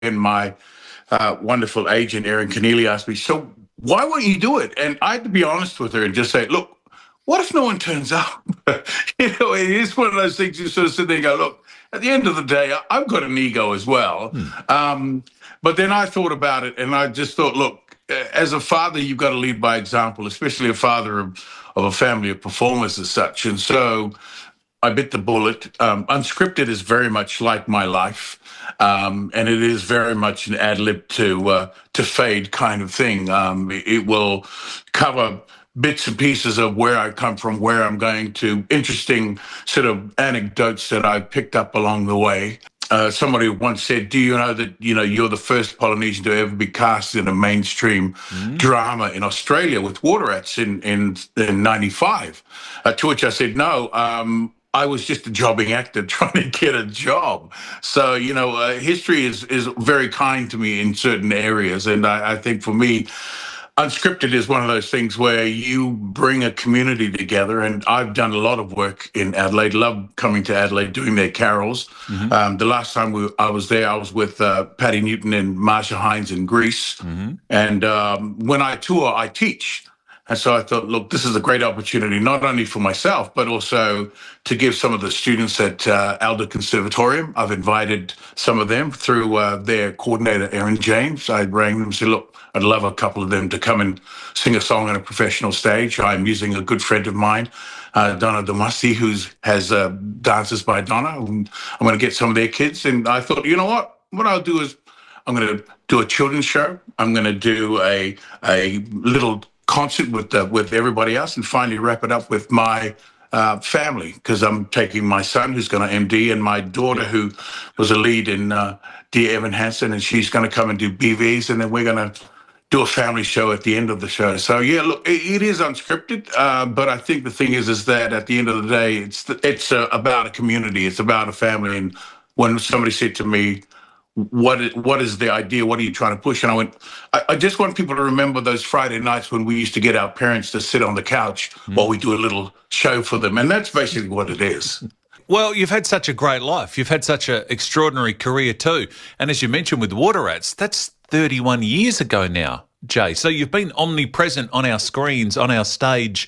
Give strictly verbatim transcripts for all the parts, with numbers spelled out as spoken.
and my uh, wonderful agent, Erin Keneally, asked me, so why won't you do it? And I had to be honest with her and just say, look, what if no one turns up? you know, it is one of those things you sort of sit there and go, look, at the end of the day, I- I've got an ego as well. Hmm. Um, but then I thought about it and I just thought, look, uh, as a father, you've got to lead by example, especially a father of, of a family of performers as such. And so I bit the bullet. Um, unscripted is very much like my life, um, and it is very much an ad lib to uh, to fade kind of thing. Um, it, it will cover bits and pieces of where I come from, where I'm going to, interesting sort of anecdotes that I picked up along the way. Uh, somebody once said, "Do you know that you know you're the first Polynesian to ever be cast in a mainstream Mm. drama in Australia with Water Rats in in in ninety-five?" Uh, to which I said, "No, um, I was just a jobbing actor trying to get a job." So you know, uh, history is is very kind to me in certain areas, and I, I think for me, unscripted is one of those things where you bring a community together, and I've done a lot of work in Adelaide. Love coming to Adelaide, doing their carols. Mm-hmm. Um, the last time we, I was there, I was with uh, Patty Newton and Marsha Hines in Greece. Mm-hmm. And um, when I tour, I teach. And so I thought, look, this is a great opportunity, not only for myself, but also to give some of the students at uh, Alder Conservatorium. I've invited some of them through uh, their coordinator, Erin James. I rang them and said, look, I'd love a couple of them to come and sing a song on a professional stage. I'm using a good friend of mine, uh, Donna Damasi, who has uh, Dances by Donna. And I'm going to get some of their kids. And I thought, you know what? What I'll do is I'm going to do a children's show. I'm going to do a a little concert with uh, with everybody else, and finally wrap it up with my uh, family, because I'm taking my son, who's going to M D, and my daughter, who was a lead in uh, Dear Evan Hansen, and she's going to come and do B Vs, and then we're going to do a family show at the end of the show. So yeah, look, it, it is unscripted, uh, but I think the thing is, is that at the end of the day, it's the, it's uh, about a community, it's about a family. And when somebody said to me, what is, what is the idea? What are you trying to push? And I went, I, I just want people to remember those Friday nights when we used to get our parents to sit on the couch mm. while we do a little show for them. And that's basically what it is. Well, you've had such a great life. You've had such an extraordinary career too. And as you mentioned with Water Rats, that's thirty-one years ago now, Jay. So you've been omnipresent on our screens, on our stage.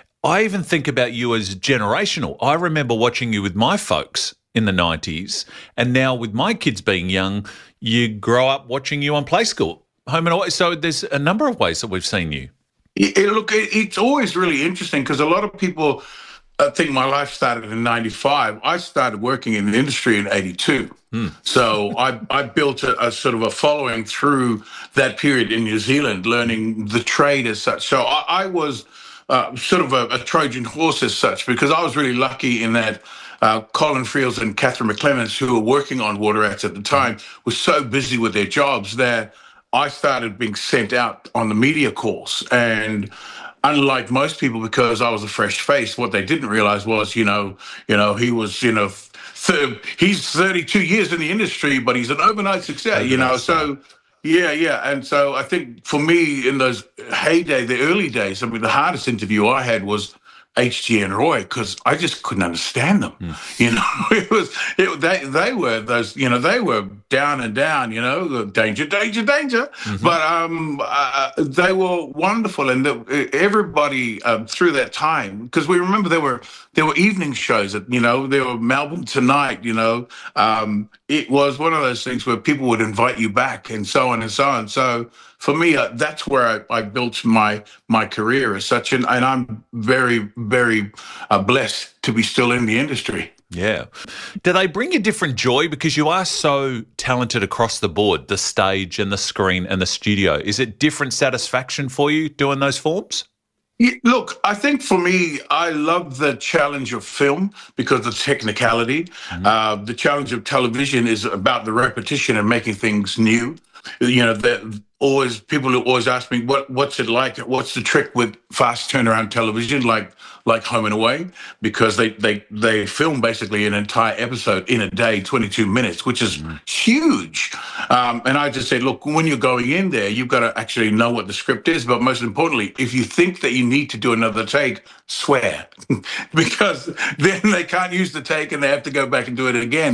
I even think about you as generational. I remember watching you with my folks in the nineties, and now with my kids being young, you grow up watching you on Play School, Home and Away. So there's a number of ways that we've seen you. It, it, look, it, it's always really interesting because a lot of people uh, think my life started in ninety-five. I started working in the industry in eighty-two. Hmm. So I, I built a, a sort of a following through that period in New Zealand, learning the trade as such. So I, I was uh, sort of a, a Trojan horse as such, because I was really lucky in that Uh, Colin Fields and Catherine McClemens, who were working on Water Rats at the time, were so busy with their jobs that I started being sent out on the media calls. And unlike most people, because I was a fresh face, what they didn't realize was, you know, you know, he was, you know, th- he's thirty-two years in the industry, but he's an overnight success, overnight you know. Star. So, yeah, yeah. And so I think for me in those heyday, the early days, I mean, the hardest interview I had was H G and Roy, because I just couldn't understand them. Mm. You know, it was it, they they were those, you know, they were down and down, you know, danger, danger, danger. Mm-hmm. But um, uh, they were wonderful, and the, everybody uh, through that time, because we remember there were there were evening shows, that, you know, there were Melbourne Tonight, you know. Um, it was one of those things where people would invite you back, and so on and so on. So for me, uh, that's where I, I built my my career as such, and, and I'm very, very uh, blessed to be still in the industry. Yeah. Do they bring you different joy? Because you are so talented across the board, the stage and the screen and the studio. Is it different satisfaction for you doing those forms? Yeah, look, I think for me, I love the challenge of film because of the technicality. Mm-hmm. Uh, the challenge of television is about the repetition and making things new. You know, that always people always ask me, what what's it like? What's the trick with fast turnaround television, like like Home and Away? Because they they they film basically an entire episode in a day, twenty-two minutes, which is mm. huge. Um, and I just said, look, when you're going in there, you've got to actually know what the script is. But most importantly, if you think that you need to do another take, swear, because then they can't use the take and they have to go back and do it again.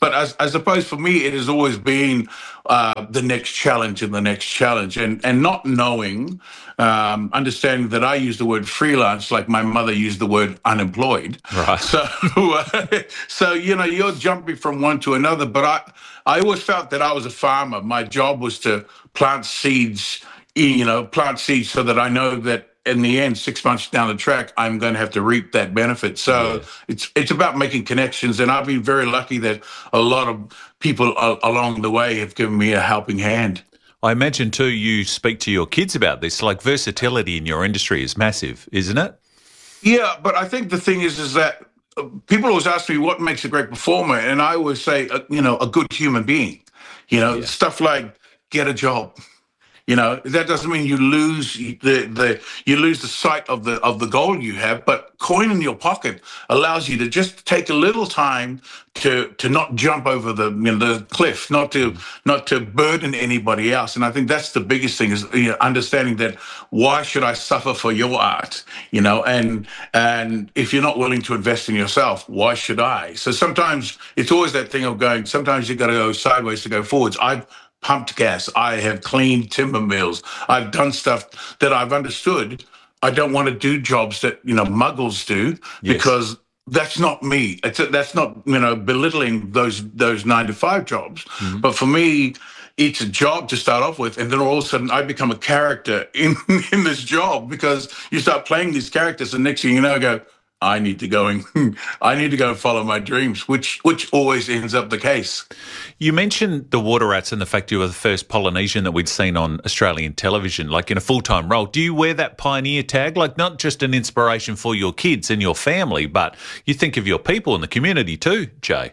but as, I suppose for me, it has always been uh, the next challenge and the next challenge, and and not knowing, um, understanding that I use the word freelance like my mother used the word unemployed. Right. So, uh, so you know, you're jumping from one to another. But I, I always felt that I was a farmer. My job was to plant seeds, you know, plant seeds so that I know that in the end, six months down the track, I'm going to have to reap that benefit. So Yes. it's it's about making connections, and I've been very lucky that a lot of people a- along the way have given me a helping hand. I imagine too you speak to your kids about this. Like versatility in your industry is massive, isn't it? Yeah, but I think the thing is, is that uh, people always ask me what makes a great performer, and I always say, uh, you know, a good human being. You know, Yeah. stuff like get a job. You know, that doesn't mean you lose the, the you lose the sight of the of the goal you have, but coin in your pocket allows you to just take a little time to to not jump over the you know, the cliff, not to not to burden anybody else. And I think that's the biggest thing is you know, understanding that why should I suffer for your art? You know, and and if you're not willing to invest in yourself, why should I? So sometimes it's always that thing of going. Sometimes you got to go sideways to go forwards. I've pumped gas. I have cleaned timber mills. I've done stuff that I've understood. I don't want to do jobs that, you know, muggles do Yes. because that's not me. It's that's not, you know, belittling those those nine to five jobs. Mhm. But for me, it's a job to start off with. And then all of a sudden I become a character in, in this job because you start playing these characters and next thing you know, I go, I need to go and I need to go and follow my dreams, which which always ends up the case. You mentioned the water rats and the fact you were the first Polynesian that we'd seen on Australian television, like in a full time role. Do you wear that pioneer tag? Like, not just an inspiration for your kids and your family, but you think of your people in the community too, Jay?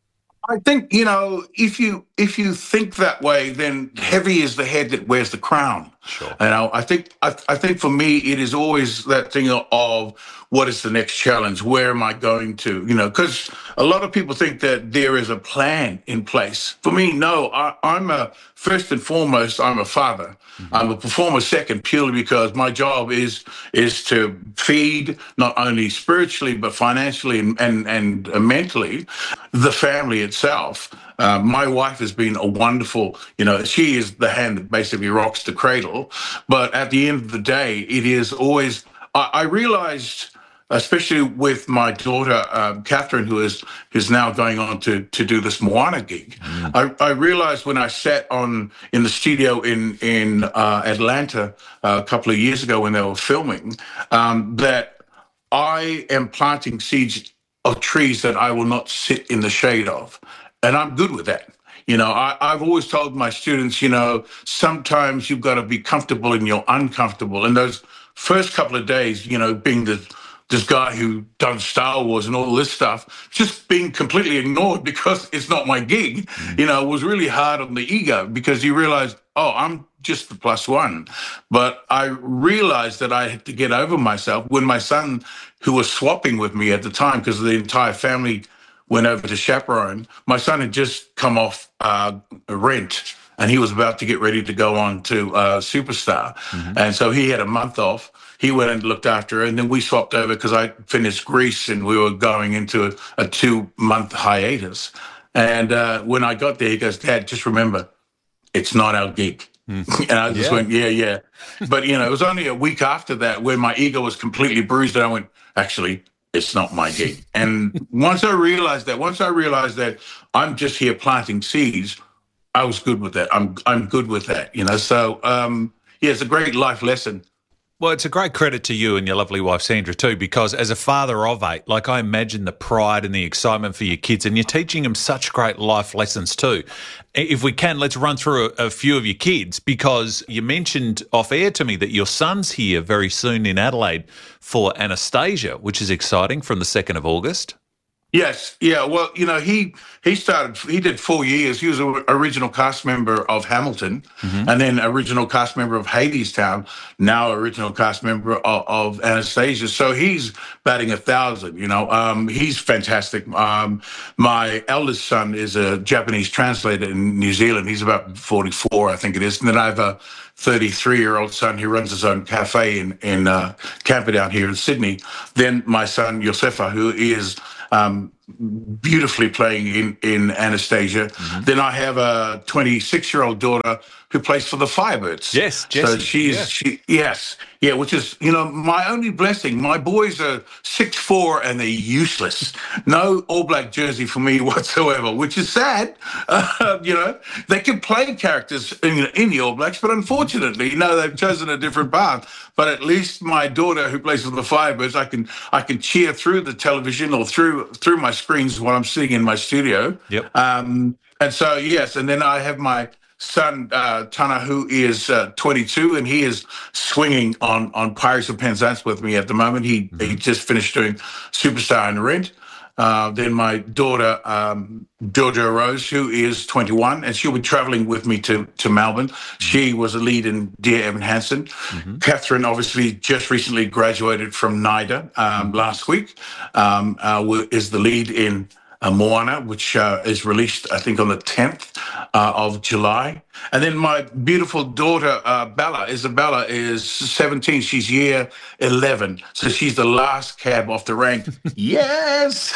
I think you know if you if you think that way, then heavy is the head that wears the crown. Sure. You know, I think I, I think for me it is always that thing of what is the next challenge? Where am I going to? You know, because a lot of people think that there is a plan in place. For me, no. I, I'm a first and foremost. I'm a father. Mm-hmm. I'm a performer second, purely because my job is is to feed not only spiritually but financially and and, and mentally the family itself. Uh, my wife has been a wonderful, you know, she is the hand that basically rocks the cradle. But at the end of the day, it is always, I, I realized, especially with my daughter, um, Catherine, who is who's now going on to to do this Moana gig. Mm. I, I realized when I sat on in the studio in in uh, Atlanta uh, a couple of years ago when they were filming, um, that I am planting seeds of trees that I will not sit in the shade of. And I'm good with that. You know, I, I've always told my students, you know, sometimes you've got to be comfortable in your uncomfortable. And those first couple of days, you know, being the this guy who done Star Wars and all this stuff, just being completely ignored because it's not my gig, you know, was really hard on the ego because you realize, oh, I'm just the plus one. But I realized that I had to get over myself when my son, who was swapping with me at the time, because the entire family went over to chaperone, my son had just come off uh, Rent and he was about to get ready to go on to uh, Superstar. Mm-hmm. And so he had a month off. He went and looked after her, and then we swapped over because I finished Greece and we were going into a, a two month hiatus. And uh, when I got there, he goes, Dad, just remember, it's not our gig. Mm. And I just Yeah. went, yeah, yeah. But, you know, it was only a week after that where my ego was completely bruised. And I went, actually, it's not my gig. And once I realized that, once I realized that I'm just here planting seeds, I was good with that. I'm I'm good with that, you know. So um, yeah, it's a great life lesson. Well, it's a great credit to you and your lovely wife, Sandra, too, because as a father of eight, like I imagine the pride and the excitement for your kids, and you're teaching them such great life lessons too. If we can, let's run through a, a few of your kids, because you mentioned off air to me that your son's here very soon in Adelaide for Anastasia, which is exciting, from the second of August. Yes, yeah. Well, you know, he he started. He did four years. He was an original cast member of Hamilton, Mm-hmm. and then original cast member of Hadestown. Now original cast member of, of Anastasia. So he's batting a thousand. You know, um, he's fantastic. Um, my eldest son is a Japanese translator in New Zealand. He's about forty-four, I think it is. And then I have a thirty-three-year-old son who runs his own cafe in in uh, Camperdown here in Sydney. Then my son Josefa, who is um, beautifully playing in, in Anastasia. Mm-hmm. Then I have a twenty-six-year-old daughter who plays for the Firebirds. Yes, So Jessie. she's, Yeah. she, yes, yeah, which is, you know, my only blessing. My boys are six foot four and they're useless. No All Black jersey for me whatsoever, which is sad. Uh, you know, they can play characters in, in the All Blacks, but unfortunately, you know, they've chosen a different path. But at least my daughter, who plays for the Firebirds, I can I can cheer through the television or through through my screens while I'm sitting in my studio. Yep. Um, and so yes, and then I have my son uh, Tana, who is uh, twenty-two, and he is swinging on on Pirates of Penzance with me at the moment. He mm-hmm. he just finished doing Superstar and Rent. Uh, then my daughter, um, Jojo Rose, who is twenty-one, and she'll be traveling with me to, to Melbourne. Mm-hmm. She was a lead in Dear Evan Hansen. Mm-hmm. Catherine, obviously, just recently graduated from NIDA um, mm-hmm. last week, um, uh, is the lead in uh, Moana, which uh, is released, I think, on the tenth uh, of July. And then my beautiful daughter, uh, Bella, Isabella, is seventeen. She's year eleven. So she's the last cab off the rank. Yes!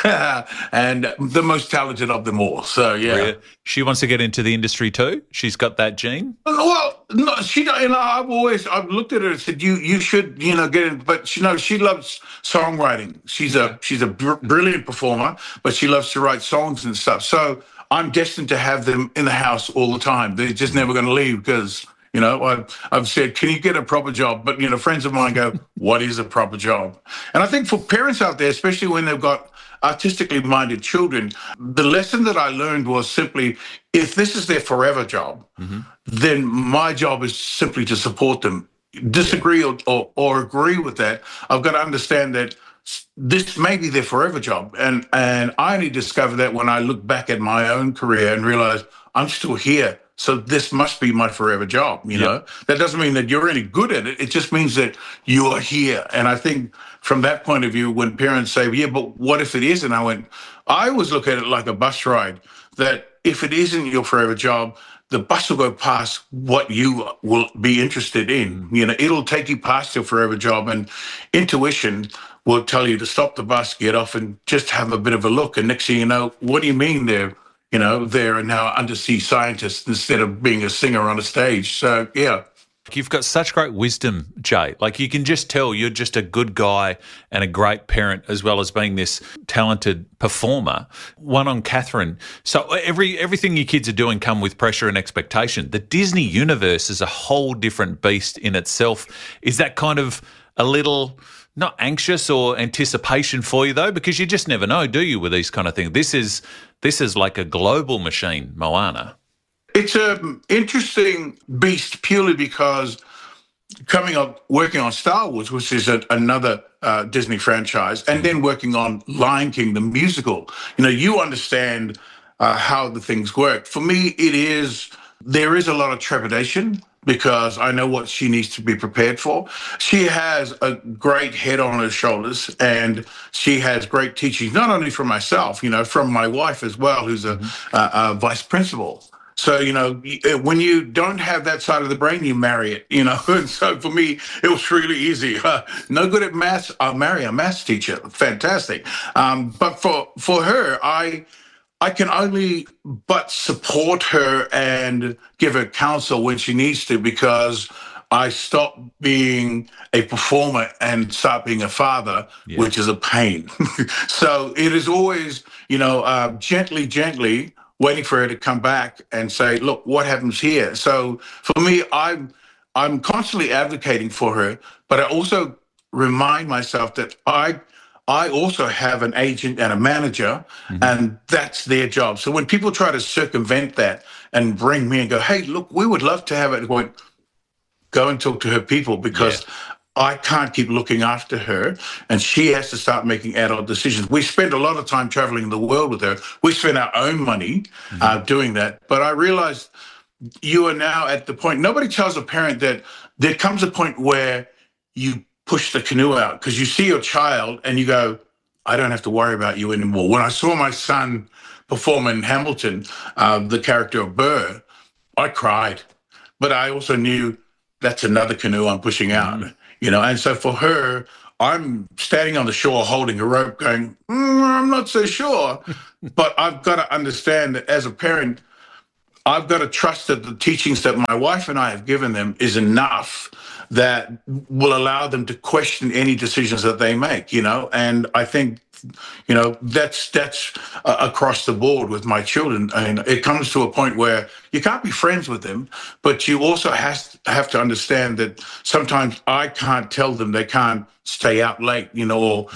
And the most talented of them all. So, yeah. She wants to get into the industry too? She's got that gene? Well, no, she don't, you know, I've always, I've looked at her and said, you you should, you know, get in, but she, you know, she loves songwriting. She's a, she's a br- brilliant performer, but she loves to write songs and stuff. So I'm destined to have them in the house all the time. They're just never going to leave because, you know, I've, I've said, can you get a proper job? But, you know, friends of mine go, what is a proper job? And I think for parents out there, especially when they've got artistically minded children, the lesson that I learned was simply, if this is their forever job, mm-hmm. then my job is simply to support them. Disagree or, or, or agree with that, I've got to understand that this may be their forever job. And, and I only discovered that when I look back at my own career and realize I'm still here. So this must be my forever job, you yep. know? That doesn't mean that you're any good at it. It just means that you are here. And I think from that point of view, when parents say, yeah, but what if it isn't? I went, I always look at it like a bus ride, that if it isn't your forever job, the bus will go past what you will be interested in. You know, it'll take you past your forever job, and intuition will tell you to stop the bus, get off, and just have a bit of a look. And next thing you know, what do you mean they're, you know, they're now undersea scientists instead of being a singer on a stage? So, yeah. You've got such great wisdom, Jay. Like, you can just tell you're just a good guy and a great parent, as well as being this talented performer. One on Catherine. So every everything your kids are doing come with pressure and expectation. The Disney universe is a whole different beast in itself. Is that kind of a little not anxious or anticipation for you, though? Because you just never know, do you, with these kind of things? This is this is like a global machine, Moana. It's an interesting beast purely because coming up, working on Star Wars, which is a, another uh, Disney franchise, and then working on Lion King, the musical, you know, you understand uh, how the things work. For me, it is, there is a lot of trepidation because I know what she needs to be prepared for. She has a great head on her shoulders, and she has great teachings, not only from myself, you know, from my wife as well, who's a, mm-hmm. a, a vice principal. So, you know, when you don't have that side of the brain, you marry it, you know. And so for me, it was really easy. Uh, no good at maths, I'll marry a maths teacher. Fantastic. Um, but for, for her, I I can only but support her and give her counsel when she needs to, because I stopped being a performer and start being a father, yeah. which is a pain. So it is always, you know, uh, gently, gently, waiting for her to come back and say, look, what happens here? So for me, I'm, I'm constantly advocating for her, but I also remind myself that I, I also have an agent and a manager, mm-hmm. and that's their job. So when people try to circumvent that and bring me and go, hey, look, we would love to have it, go, go and talk to her people, because yeah. I can't keep looking after her, and she has to start making adult decisions. We spend a lot of time traveling the world with her. We spend our own money mm-hmm. uh, doing that. But I realized you are now at the point, nobody tells a parent that there comes a point where you push the canoe out, because you see your child and you go, I don't have to worry about you anymore. When I saw my son perform in Hamilton, uh, the character of Burr, I cried. But I also knew that's another canoe I'm pushing out. Mm-hmm. You know, and so for her, I'm standing on the shore holding a rope going, mm, I'm not so sure. But I've got to understand that as a parent, I've got to trust that the teachings that my wife and I have given them is enough that will allow them to question any decisions that they make, you know? And I think, you know, that's that's uh, across the board with my children. I mean, it comes to a point where you can't be friends with them, but you also has have to understand that sometimes I can't tell them they can't stay out late, you know, or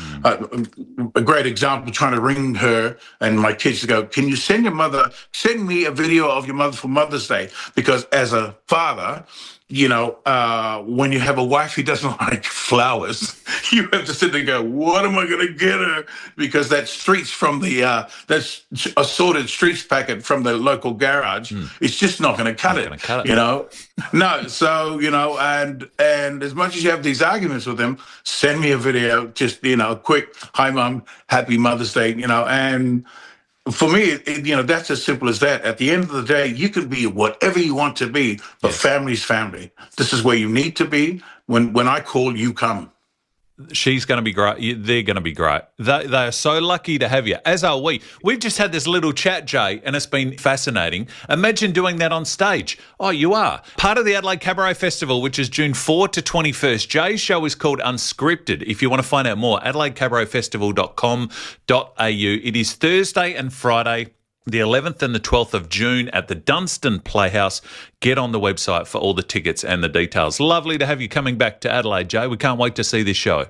uh, a great example, trying to ring her and my kids to go, can you send your mother, send me a video of your mother for Mother's Day? Because as a father, you know, uh, when you have a wife who doesn't like flowers, you have to sit there and go, what am I going to get her? Because that streets from the, uh, that's assorted streets packet from the local garage, mm. it's just not going to cut it, cut it, you know? No, so, you know, and and as much as you have these arguments with them, send me a video, just, you know, quick, hi, Mum, happy Mother's Day, you know, and for me, it, you know, that's as simple as that. At the end of the day, you can be whatever you want to be, but yes. Family's family. This is where you need to be. When when I call, you come. She's going to be great. They're going to be great. They, they are so lucky to have you, as are we. We've just had this little chat, Jay, and it's been fascinating. Imagine doing that on stage. Oh, you are. Part of the Adelaide Cabaret Festival, which is June fourth to twenty-first. Jay's show is called Unscripted. If you want to find out more, adelaide cabaret festival dot com dot a u. It is Thursday and Friday, the eleventh and the twelfth of June at the Dunstan Playhouse. Get on the website for all the tickets and the details. Lovely to have you coming back to Adelaide, Jay. We can't wait to see this show.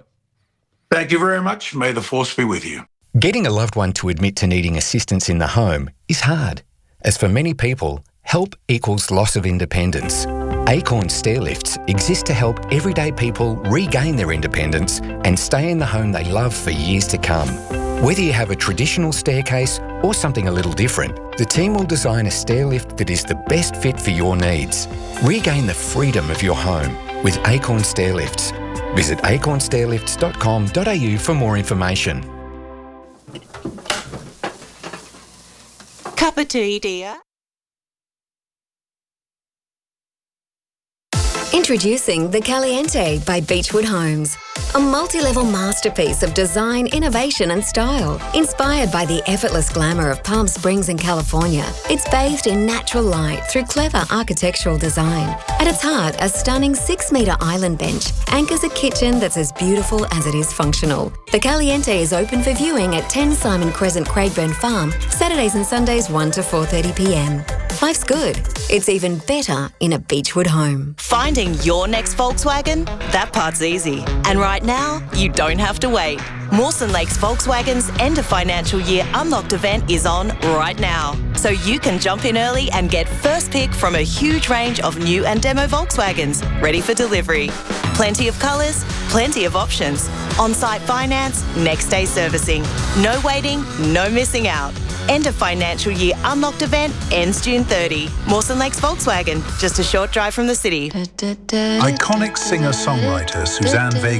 Thank you very much. May the force be with you. Getting a loved one to admit to needing assistance in the home is hard, as for many people, help equals loss of independence. Acorn Stairlifts exist to help everyday people regain their independence and stay in the home they love for years to come. Whether you have a traditional staircase or something a little different, the team will design a stairlift that is the best fit for your needs. Regain the freedom of your home with Acorn Stairlifts. Visit acorn stairlifts dot com dot a u for more information. Cup of tea, dear. Introducing The Caliente by Beechwood Homes. A multi-level masterpiece of design, innovation and style. Inspired by the effortless glamour of Palm Springs in California, it's bathed in natural light through clever architectural design. At its heart, a stunning six-metre island bench anchors a kitchen that's as beautiful as it is functional. The Caliente is open for viewing at ten Simon Crescent, Craigburn Farm, Saturdays and Sundays one to four thirty p m. Life's good. It's even better in a Beechwood home. Finding your next Volkswagen? That part's easy. And right now, you don't have to wait. Mawson Lakes Volkswagen's end of financial year unlocked event is on right now. So you can jump in early and get first pick from a huge range of new and demo Volkswagens ready for delivery. Plenty of colours, plenty of options. On-site finance, next day servicing. No waiting, no missing out. End of financial year unlocked event ends June thirtieth. Mawson Lakes Volkswagen, just a short drive from the city. Iconic singer-songwriter Suzanne Vega